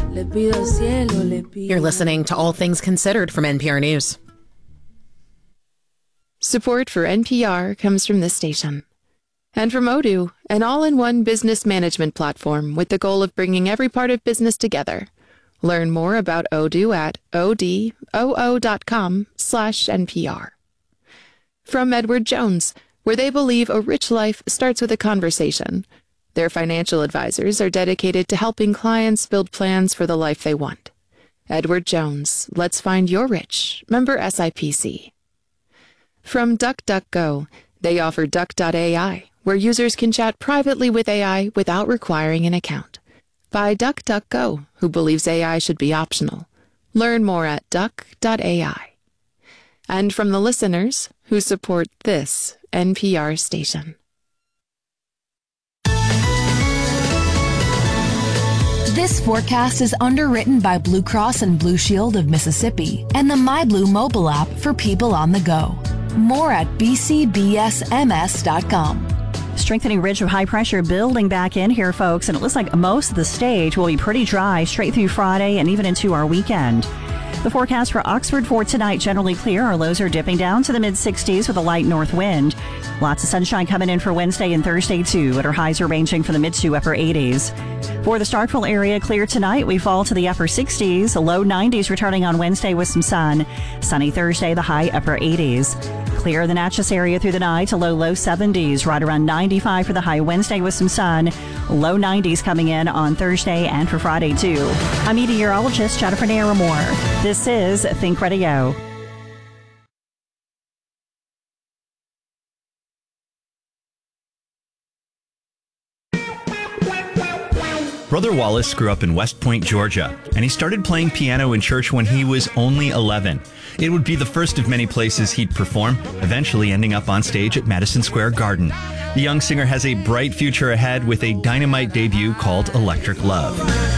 Le pido al cielo, le pido. You're listening to All Things Considered from NPR News. Support for NPR comes from this station. And from Odoo, an all-in-one business management platform with the goal of bringing every part of business together. Learn more about Odoo at odoo.com/NPR. From Edward Jones, where they believe a rich life starts with a conversation. Their financial advisors are dedicated to helping clients build plans for the life they want. Edward Jones, let's find your rich. Member SIPC. From DuckDuckGo, they offer Duck.ai, where users can chat privately with AI without requiring an account. By DuckDuckGo, who believes AI should be optional. Learn more at Duck.ai. And from the listeners who support this NPR station. This forecast is underwritten by Blue Cross and Blue Shield of Mississippi and the MyBlue mobile app for people on the go. More at bcbsms.com. Strengthening ridge of high pressure building back in here, folks, and it looks like most of the stage will be pretty dry straight through Friday and even into our weekend. The forecast for Oxford for tonight, generally clear. Our lows are dipping down to the mid-60s with a light north wind. Lots of sunshine coming in for Wednesday and Thursday, too, and our highs are ranging from the mid to upper 80s. For the Starkville area, clear tonight. We fall to the upper 60s, low 90s returning on Wednesday with some sun. Sunny Thursday, the high upper 80s. Clear the Natchez area through the night to low 70s, right around 95 for the high Wednesday with some sun. Low 90s coming in on Thursday and for Friday, too. I'm meteorologist Jennifer Naramore. This is Think Radio. Brother Wallace grew up in West Point, Georgia, and he started playing piano in church when he was only 11. It would be the first of many places he'd perform, eventually ending up on stage at Madison Square Garden. The young singer has a bright future ahead with a dynamite debut called Electric Love.